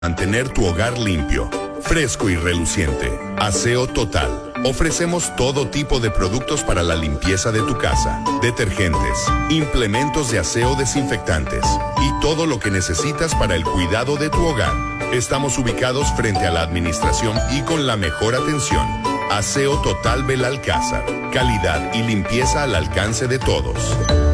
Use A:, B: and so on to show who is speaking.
A: Mantener tu hogar limpio, fresco y reluciente. Aseo Total. Ofrecemos todo tipo de productos para la limpieza de tu casa, detergentes, implementos de aseo desinfectantes y todo lo que necesitas para el cuidado de tu hogar. Estamos ubicados frente a la administración y con la mejor atención. Aseo Total Belalcázar. Calidad y limpieza al alcance de todos.